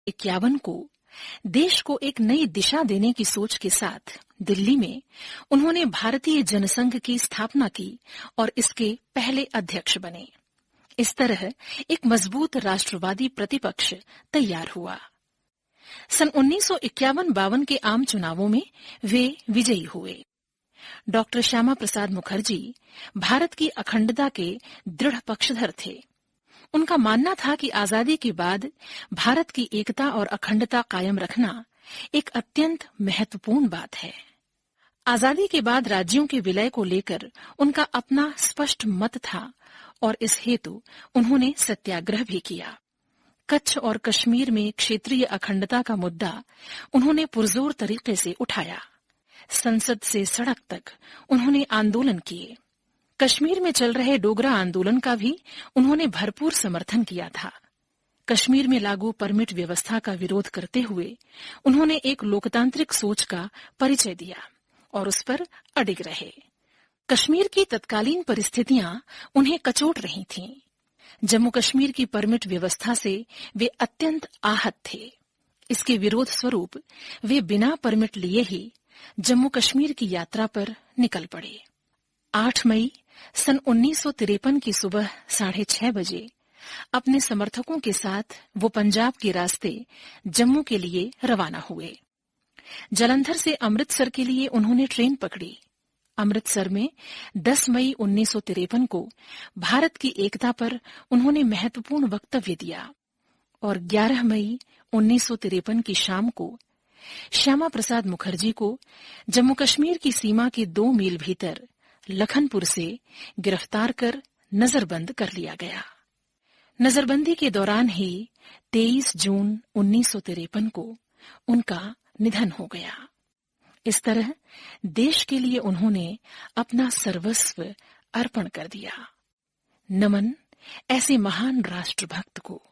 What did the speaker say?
1951 को देश को एक नई दिशा देने की सोच के साथ दिल्ली में उन्होंने भारतीय जनसंघ की स्थापना की और इसके पहले अध्यक्ष बने। इस तरह एक मजबूत राष्ट्रवादी प्रतिपक्ष तैयार हुआ। सन 1951-52 के आम चुनावों में वे विजयी हुए। डॉक्टर श्यामा प्रसाद मुखर्जी भारत की अखंडता के दृढ़ पक्षधर थे। उनका मानना था कि आजादी के बाद भारत की एकता और अखंडता कायम रखना एक अत्यंत महत्वपूर्ण बात है। आजादी के बाद राज्यों के विलय को लेकर उनका अपना स्पष्ट मत था और इस हेतु उन्होंने सत्याग्रह भी किया। कच्छ और कश्मीर में क्षेत्रीय अखंडता का मुद्दा उन्होंने पुरजोर तरीके से उठाया। संसद से सड़क तक उन्होंने आंदोलन किए। कश्मीर में चल रहे डोगरा आंदोलन का भी उन्होंने भरपूर समर्थन किया था। कश्मीर में लागू परमिट व्यवस्था का विरोध करते हुए उन्होंने एक लोकतांत्रिक सोच का परिचय दिया और उस पर अडिग रहे। कश्मीर की तत्कालीन परिस्थितियां उन्हें कचोट रही थीं। जम्मू कश्मीर की परमिट व्यवस्था से वे अत्यंत आहत थे। इसके विरोध स्वरूप वे बिना परमिट लिए ही जम्मू कश्मीर की यात्रा पर निकल पड़े। 8 मई सन 1953 की सुबह 6:30 बजे अपने समर्थकों के साथ वो पंजाब के रास्ते जम्मू के लिए रवाना हुए। जालंधर से अमृतसर के लिए उन्होंने ट्रेन पकड़ी। अमृतसर में 10 मई 1953 को भारत की एकता पर उन्होंने महत्वपूर्ण वक्तव्य दिया और 11 मई 1953 की शाम को श्यामा प्रसाद मुखर्जी को जम्मू कश्मीर की सीमा के 2 मील भीतर लखनपुर से गिरफ्तार कर नजरबंद कर लिया गया। नजरबंदी के दौरान ही 23 जून 1953 को उनका निधन हो गया। इस तरह देश के लिए उन्होंने अपना सर्वस्व अर्पण कर दिया। नमन ऐसे महान राष्ट्रभक्त को।